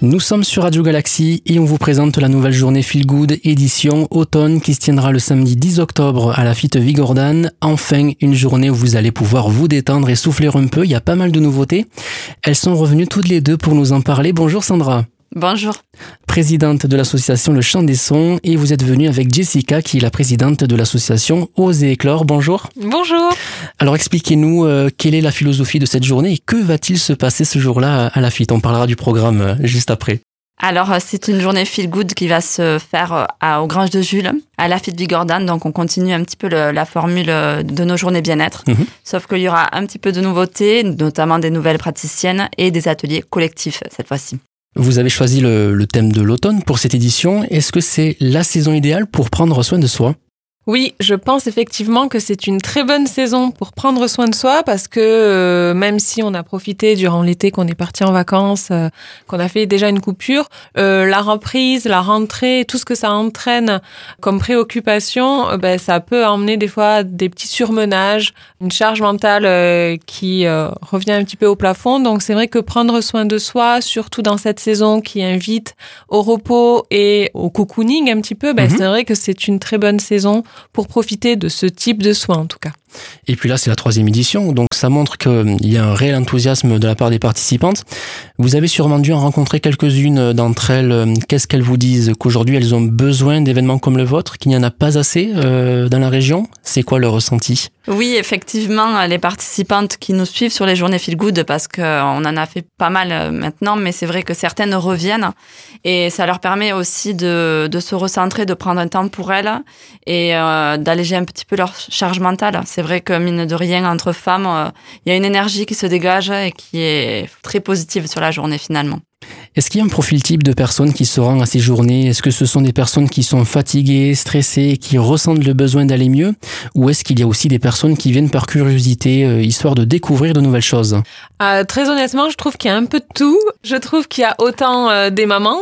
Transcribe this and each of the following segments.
Nous sommes sur Radio Galaxy et on vous présente la nouvelle journée Feel Good édition automne qui se tiendra le samedi 10 octobre à la FIT Vigordane. Enfin, une journée où vous allez pouvoir vous détendre et souffler un peu. Il y a pas mal de nouveautés. Elles sont revenues toutes les deux pour nous en parler. Bonjour Sandra. Bonjour. Présidente de l'association Le Chant des Sons, et vous êtes venue avec Jessica qui est la présidente de l'association Ose et Éclore. Bonjour. Bonjour. Alors expliquez-nous quelle est la philosophie de cette journée et que va-t-il se passer ce jour-là à la FIT? On parlera du programme juste après. Alors, c'est une journée feel good qui va se faire au Grange de Jules, à la FIT Vigordane. Donc, on continue un petit peu la formule de nos journées bien-être. Sauf qu'il y aura un petit peu de nouveautés, notamment des nouvelles praticiennes et des ateliers collectifs cette fois-ci. Vous avez choisi le thème de l'automne pour cette édition. Est-ce que c'est la saison idéale pour prendre soin de soi ? Oui, je pense effectivement que c'est une très bonne saison pour prendre soin de soi parce que même si on a profité durant l'été, qu'on est parti en vacances, qu'on a fait déjà une coupure, la reprise, la rentrée, tout ce que ça entraîne comme préoccupation, ça peut emmener des fois des petits surmenages, une charge mentale qui revient un petit peu au plafond. Donc c'est vrai que prendre soin de soi, surtout dans cette saison qui invite au repos et au cocooning un petit peu, c'est vrai que c'est une très bonne saison pour profiter de ce type de soins en tout cas. Et puis là, c'est la 3e édition, donc ça montre qu'il y a un réel enthousiasme de la part des participantes. Vous avez sûrement dû en rencontrer quelques-unes d'entre elles. Qu'est-ce qu'elles vous disent? Qu'aujourd'hui, elles ont besoin d'événements comme le vôtre, qu'il n'y en a pas assez dans la région? C'est quoi leur ressenti? Oui, effectivement, les participantes qui nous suivent sur les journées Feel Good, parce qu'on en a fait pas mal maintenant, mais c'est vrai que certaines reviennent et ça leur permet aussi de se recentrer, de prendre un temps pour elles et d'alléger un petit peu leur charge mentale. C'est vrai que mine de rien, entre femmes, il y a une énergie qui se dégage et qui est très positive sur la journée finalement. Est-ce qu'il y a un profil type de personnes qui se rend à ces journées? Est-ce que ce sont des personnes qui sont fatiguées, stressées, qui ressentent le besoin d'aller mieux? Ou est-ce qu'il y a aussi des personnes qui viennent par curiosité, histoire de découvrir de nouvelles choses? Très honnêtement, je trouve qu'il y a un peu de tout. Je trouve qu'il y a autant des mamans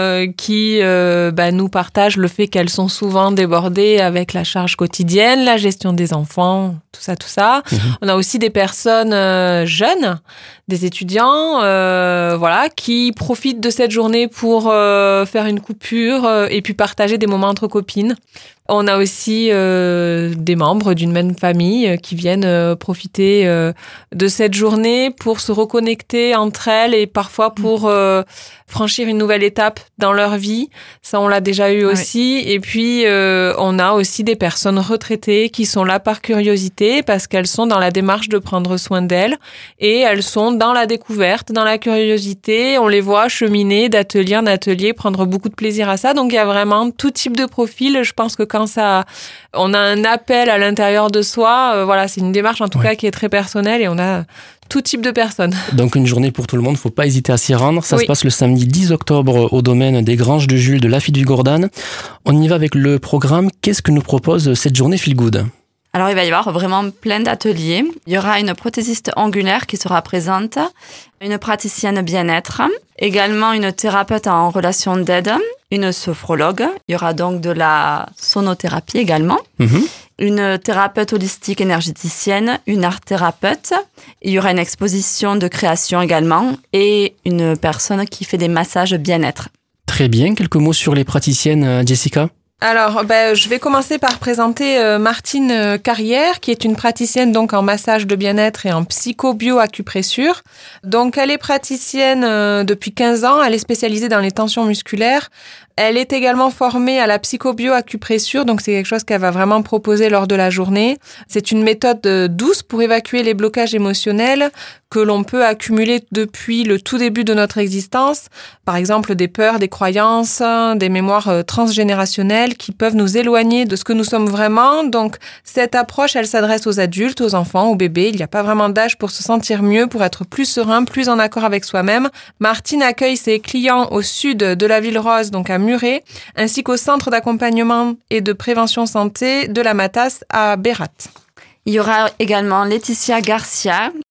qui nous partagent le fait qu'elles sont souvent débordées avec la charge quotidienne, la gestion des enfants, tout ça. On a aussi des personnes jeunes, des étudiants, qui profitent de cette journée pour faire une coupure et puis partager des moments entre copines. On a aussi des membres d'une même famille qui viennent profiter de cette journée pour se reconnecter entre elles et parfois pour franchir une nouvelle étape dans leur vie. Ça, on l'a déjà eu aussi. Et puis, on a aussi des personnes retraitées qui sont là par curiosité parce qu'elles sont dans la démarche de prendre soin d'elles et elles sont dans la découverte, dans la curiosité. On les voit cheminer d'atelier en atelier, prendre beaucoup de plaisir à ça. Donc, il y a vraiment tout type de profil. Je pense que quand on a un appel à l'intérieur de soi, c'est une démarche en tout cas qui est très personnelle et on a tout type de personnes. Donc une journée pour tout le monde, faut pas hésiter à s'y rendre. Ça se passe le samedi 10 octobre au domaine des Granges de Jules de la FIT Vigordane. On y va avec le programme. Qu'est-ce que nous propose cette journée Feel Good? Alors, il va y avoir vraiment plein d'ateliers. Il y aura une prothésiste angulaire qui sera présente, une praticienne bien-être, également une thérapeute en relation d'aide, une sophrologue. Il y aura donc de la sonothérapie également, une thérapeute holistique énergéticienne, une art-thérapeute. Il y aura une exposition de création également et une personne qui fait des massages bien-être. Très bien. Quelques mots sur les praticiennes, Jessica? Alors, je vais commencer par présenter Martine Carrière, qui est une praticienne donc en massage de bien-être et en psycho-bio-acupressure. Donc, elle est praticienne depuis 15 ans. Elle est spécialisée dans les tensions musculaires. Elle est également formée à la psycho-bio-acupressure, donc c'est quelque chose qu'elle va vraiment proposer lors de la journée. C'est une méthode douce pour évacuer les blocages émotionnels que l'on peut accumuler depuis le tout début de notre existence. Par exemple, des peurs, des croyances, des mémoires transgénérationnelles qui peuvent nous éloigner de ce que nous sommes vraiment. Donc, cette approche, elle s'adresse aux adultes, aux enfants, aux bébés. Il n'y a pas vraiment d'âge pour se sentir mieux, pour être plus serein, plus en accord avec soi-même. Martine accueille ses clients au sud de la Ville Rose, donc à Muret, ainsi qu'au centre d'accompagnement et de prévention santé de la Matasse à Bérat. Il y aura également Laetitia Garcia,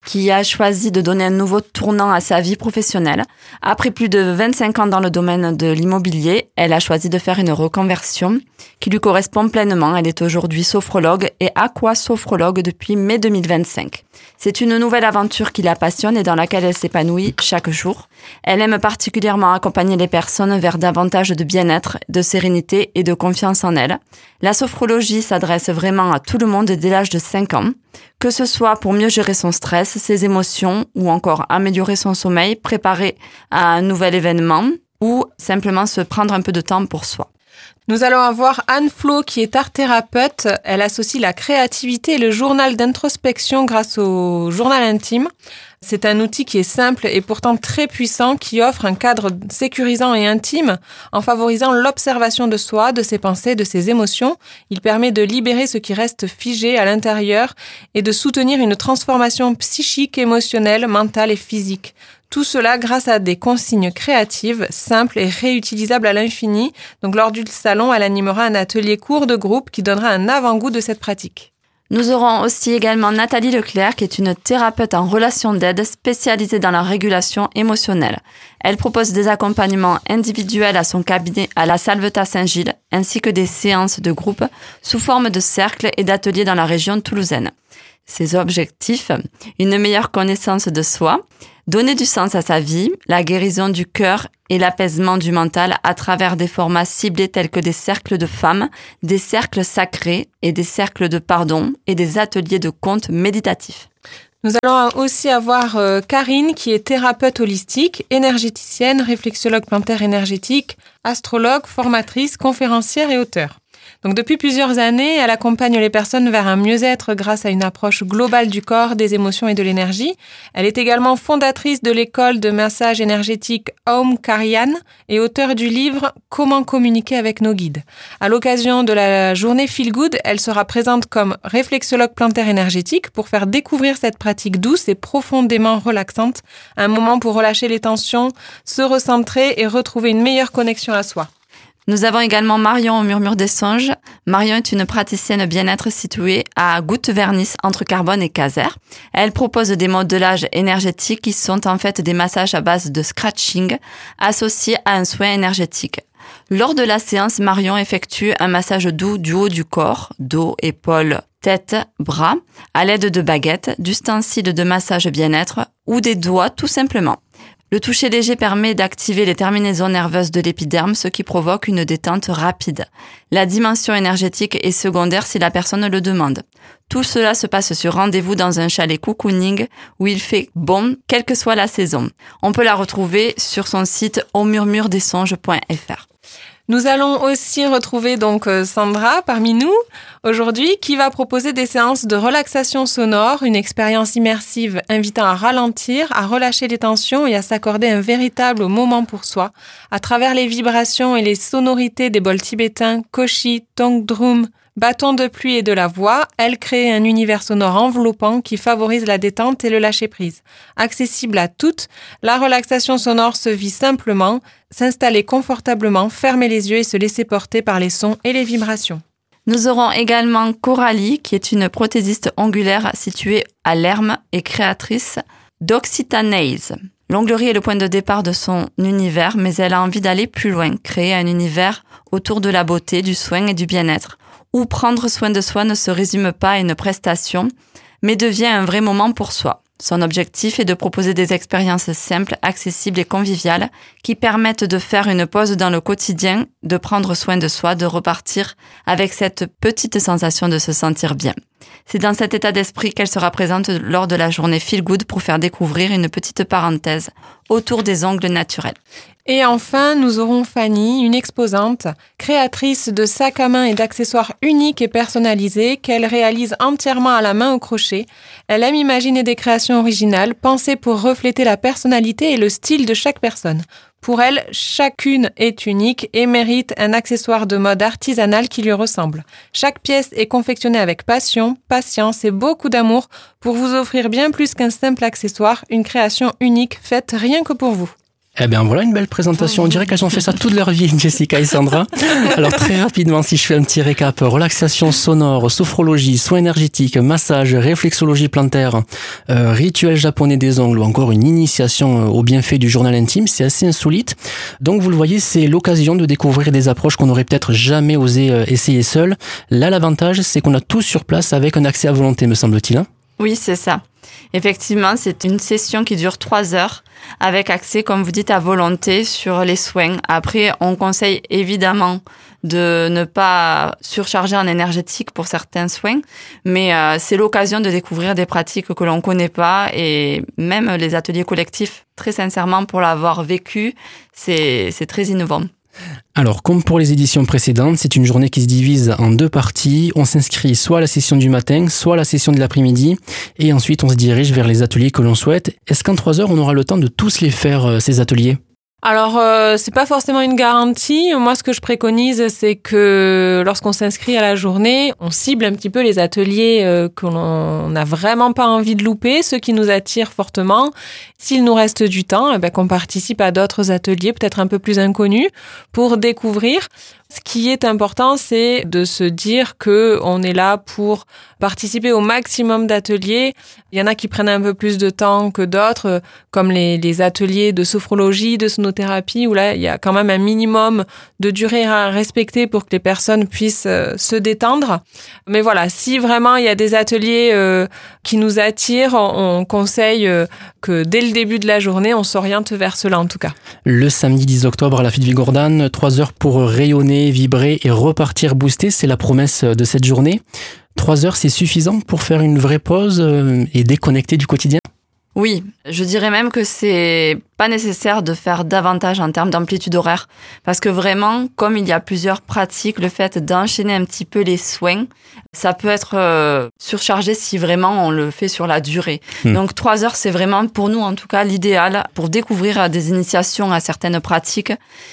qui a choisi de donner un nouveau tournant à sa vie professionnelle. Après plus de 25 ans dans le domaine de l'immobilier, elle a choisi de faire une reconversion qui lui correspond pleinement. Elle est aujourd'hui sophrologue et aquasophrologue depuis mai 2025. C'est une nouvelle aventure qui la passionne et dans laquelle elle s'épanouit chaque jour. Elle aime particulièrement accompagner les personnes vers davantage de bien-être, de sérénité et de confiance en elles. La sophrologie s'adresse vraiment à tout le monde dès l'âge de 5 ans, que ce soit pour mieux gérer son stress, ses émotions ou encore améliorer son sommeil, préparer à un nouvel événement ou simplement se prendre un peu de temps pour soi. Nous allons avoir Anne Flo qui est art-thérapeute. Elle associe la créativité et le journal d'introspection grâce au journal intime. C'est un outil qui est simple et pourtant très puissant qui offre un cadre sécurisant et intime en favorisant l'observation de soi, de ses pensées, de ses émotions. Il permet de libérer ce qui reste figé à l'intérieur et de soutenir une transformation psychique, émotionnelle, mentale et physique. Tout cela grâce à des consignes créatives, simples et réutilisables à l'infini. Donc lors du salon, elle animera un atelier court de groupe qui donnera un avant-goût de cette pratique. Nous aurons aussi également Nathalie Leclerc, qui est une thérapeute en relation d'aide spécialisée dans la régulation émotionnelle. Elle propose des accompagnements individuels à son cabinet à la Salvetat Saint-Gilles, ainsi que des séances de groupe sous forme de cercles et d'ateliers dans la région toulousaine. Ses objectifs, une meilleure connaissance de soi, donner du sens à sa vie, la guérison du cœur et l'apaisement du mental à travers des formats ciblés tels que des cercles de femmes, des cercles sacrés et des cercles de pardon et des ateliers de contes méditatifs. Nous allons aussi avoir Karine qui est thérapeute holistique, énergéticienne, réflexologue plantaire énergétique, astrologue, formatrice, conférencière et auteure. Donc depuis plusieurs années, elle accompagne les personnes vers un mieux-être grâce à une approche globale du corps, des émotions et de l'énergie. Elle est également fondatrice de l'école de massage énergétique Om Karyan et auteure du livre Comment communiquer avec nos guides. À l'occasion de la journée Feel Good, elle sera présente comme réflexologue plantaire énergétique pour faire découvrir cette pratique douce et profondément relaxante, un moment pour relâcher les tensions, se recentrer et retrouver une meilleure connexion à soi. Nous avons également Marion au Murmure des Songes. Marion est une praticienne bien-être située à Goutte-Vernis, entre Carbone et Caser. Elle propose des modelages énergétiques qui sont en fait des massages à base de scratching associés à un soin énergétique. Lors de la séance, Marion effectue un massage doux du haut du corps, dos, épaules, tête, bras, à l'aide de baguettes, d'ustensiles de massage bien-être ou des doigts tout simplement. Le toucher léger permet d'activer les terminaisons nerveuses de l'épiderme, ce qui provoque une détente rapide. La dimension énergétique est secondaire si la personne le demande. Tout cela se passe sur rendez-vous dans un chalet cocooning où il fait bon, quelle que soit la saison. On peut la retrouver sur son site aumurmuredessonges.fr. Nous allons aussi retrouver donc Sandra parmi nous aujourd'hui qui va proposer des séances de relaxation sonore, une expérience immersive invitant à ralentir, à relâcher les tensions et à s'accorder un véritable moment pour soi. À travers les vibrations et les sonorités des bols tibétains, koshi, tongdrum, bâton de pluie et de la voix, elle crée un univers sonore enveloppant qui favorise la détente et le lâcher-prise. Accessible à toutes, la relaxation sonore se vit simplement, s'installer confortablement, fermer les yeux et se laisser porter par les sons et les vibrations. Nous aurons également Coralie, qui est une prothésiste ongulaire située à Lerme et créatrice d'Occitanaise. L'onglerie est le point de départ de son univers, mais elle a envie d'aller plus loin, créer un univers autour de la beauté, du soin et du bien-être, où prendre soin de soi ne se résume pas à une prestation, mais devient un vrai moment pour soi. Son objectif est de proposer des expériences simples, accessibles et conviviales qui permettent de faire une pause dans le quotidien, de prendre soin de soi, de repartir avec cette petite sensation de se sentir bien. C'est dans cet état d'esprit qu'elle sera présente lors de la journée Feel Good pour faire découvrir une petite parenthèse autour des ongles naturels. Et enfin, nous aurons Fanny, une exposante, créatrice de sacs à main et d'accessoires uniques et personnalisés qu'elle réalise entièrement à la main au crochet. Elle aime imaginer des créations originales, pensées pour refléter la personnalité et le style de chaque personne. Pour elle, chacune est unique et mérite un accessoire de mode artisanal qui lui ressemble. Chaque pièce est confectionnée avec passion, patience et beaucoup d'amour pour vous offrir bien plus qu'un simple accessoire, une création unique faite rien que pour vous. Eh bien voilà une belle présentation, on dirait qu'elles ont fait ça toute leur vie, Jessica et Sandra. Alors très rapidement, si je fais un petit récap, relaxation sonore, sophrologie, soins énergétiques, massage, réflexologie plantaire, rituel japonais des ongles ou encore une initiation aux bienfaits du journal intime, c'est assez insolite. Donc vous le voyez, c'est l'occasion de découvrir des approches qu'on n'aurait peut-être jamais osé essayer seul. Là, l'avantage, c'est qu'on a tout sur place avec un accès à volonté, me semble-t-il. Oui, c'est ça. Effectivement, c'est une session qui dure 3 heures avec accès, comme vous dites, à volonté sur les soins. Après, on conseille évidemment de ne pas surcharger en énergétique pour certains soins, mais c'est l'occasion de découvrir des pratiques que l'on ne connaît pas et même les ateliers collectifs, très sincèrement, pour l'avoir vécu, c'est très innovant. Alors, comme pour les éditions précédentes, c'est une journée qui se divise en 2 parties. On s'inscrit soit à la session du matin, soit à la session de l'après-midi. Et ensuite, on se dirige vers les ateliers que l'on souhaite. Est-ce qu'en 3 heures, on aura le temps de tous les faire, ces ateliers ? Alors, c'est pas forcément une garantie. Moi, ce que je préconise, c'est que lorsqu'on s'inscrit à la journée, on cible un petit peu les ateliers que l'on n'a vraiment pas envie de louper, ceux qui nous attirent fortement. S'il nous reste du temps, qu'on participe à d'autres ateliers, peut-être un peu plus inconnus, pour découvrir. Ce qui est important, c'est de se dire que on est là pour participer au maximum d'ateliers. Il y en a qui prennent un peu plus de temps que d'autres, comme les ateliers de sophrologie, de sonothérapie, où là, il y a quand même un minimum de durée à respecter pour que les personnes puissent se détendre. Mais voilà, si vraiment il y a des ateliers qui nous attirent, on conseille que dès le début de la journée, on s'oriente vers cela en tout cas. Le samedi 10 octobre à la Fite-Vigordane, 3 heures pour rayonner, vibrer et repartir boosté, c'est la promesse de cette journée. 3 heures, c'est suffisant pour faire une vraie pause et déconnecter du quotidien ? Oui, je dirais même que c'est pas nécessaire de faire davantage en termes d'amplitude horaire. Parce que vraiment, comme il y a plusieurs pratiques, le fait d'enchaîner un petit peu les soins, ça peut être surchargé si vraiment on le fait sur la durée. Donc 3 heures, c'est vraiment pour nous en tout cas l'idéal pour découvrir des initiations à certaines pratiques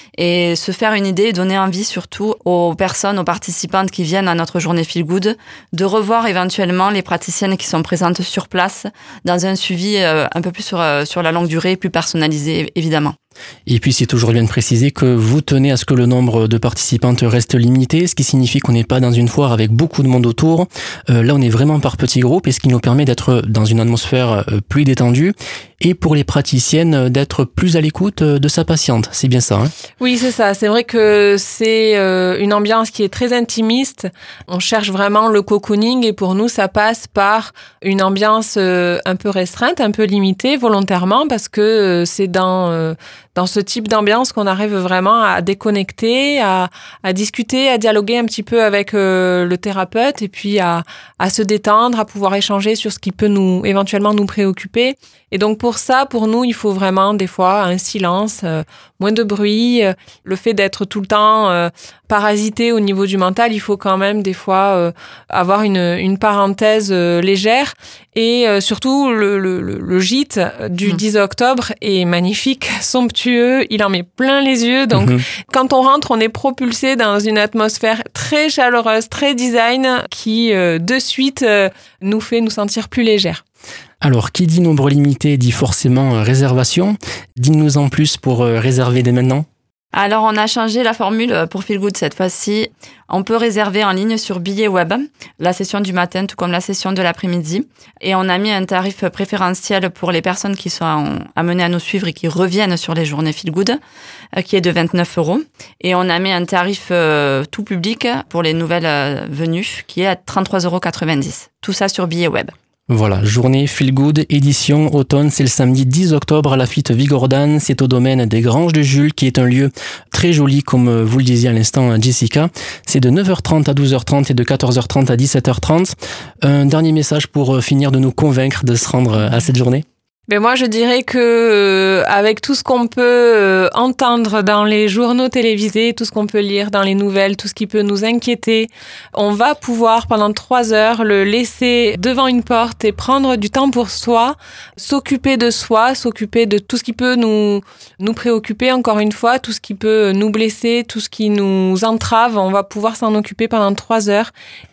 et se faire une idée et donner envie surtout aux personnes, aux participantes qui viennent à notre journée Feel Good de revoir éventuellement les praticiennes qui sont présentes sur place dans un suivi un peu plus sur la longue durée, plus personnalisé évidemment. Et puis c'est toujours bien de préciser que vous tenez à ce que le nombre de participantes reste limité, ce qui signifie qu'on n'est pas dans une foire avec beaucoup de monde autour. Là on est vraiment par petits groupes et ce qui nous permet d'être dans une atmosphère plus détendue et pour les praticiennes d'être plus à l'écoute de sa patiente. C'est bien ça, hein ? Oui, c'est ça. C'est vrai que c'est une ambiance qui est très intimiste. On cherche vraiment le cocooning et pour nous ça passe par une ambiance un peu restreinte, un peu limitée volontairement parce que c'est dans ce type d'ambiance qu'on arrive vraiment à déconnecter, à discuter, à dialoguer un petit peu avec le thérapeute et puis à se détendre, à pouvoir échanger sur ce qui peut éventuellement nous préoccuper. Et donc pour ça, pour nous, il faut vraiment des fois un silence, moins de bruit. Le fait d'être tout le temps parasité au niveau du mental, il faut quand même des fois avoir une parenthèse légère. Et surtout, le gîte du 10 octobre est magnifique, somptueux, il en met plein les yeux. Donc, quand on rentre, on est propulsé dans une atmosphère très chaleureuse, très design, qui de suite nous fait nous sentir plus légères. Alors, qui dit nombre limité dit forcément réservation. Dis-nous en plus pour réserver dès maintenant. Alors, on a changé la formule pour Feel Good cette fois-ci. On peut réserver en ligne sur billet web la session du matin, tout comme la session de l'après-midi. Et on a mis un tarif préférentiel pour les personnes qui sont amenées à nous suivre et qui reviennent sur les journées Feel Good, qui est de 29 €. Et on a mis un tarif tout public pour les nouvelles venues, qui est à 33,90 €. Tout ça sur billet web. Voilà, journée Feel Good, édition automne, c'est le samedi 10 octobre à la Fite-Vigordane, c'est au domaine des Granges de Jules qui est un lieu très joli comme vous le disiez à l'instant Jessica, c'est de 9h30 à 12h30 et de 14h30 à 17h30. Un dernier message pour finir de nous convaincre de se rendre à cette journée ? Ben moi, je dirais que avec tout ce qu'on peut entendre dans les journaux télévisés, tout ce qu'on peut lire dans les nouvelles, tout ce qui peut nous inquiéter, on va pouvoir pendant 3 heures le laisser devant une porte et prendre du temps pour soi, s'occuper de soi, s'occuper de tout ce qui peut nous préoccuper, encore une fois, tout ce qui peut nous blesser, tout ce qui nous entrave, on va pouvoir s'en occuper pendant 3 heures.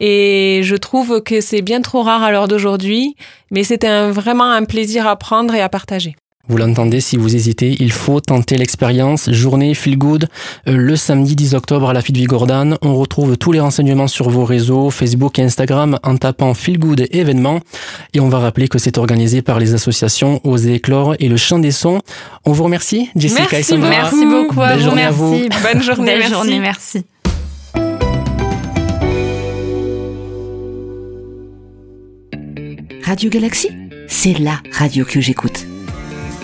Et je trouve que c'est bien trop rare à l'heure d'aujourd'hui, mais c'était vraiment un plaisir à prendre et à partager. Vous l'entendez, si vous hésitez, il faut tenter l'expérience. Journée Feel Good, le samedi 10 octobre à la Fête Vigordane. On retrouve tous les renseignements sur vos réseaux, Facebook et Instagram, en tapant Feel Good événement. Et on va rappeler que c'est organisé par les associations Oser Éclore et le Chant des Sons. On vous remercie, Jessica et Sandra. Merci beaucoup à Belle vous. journée à vous. Bonne journée, Belle journée, merci. Radio Galaxy, c'est la radio que j'écoute.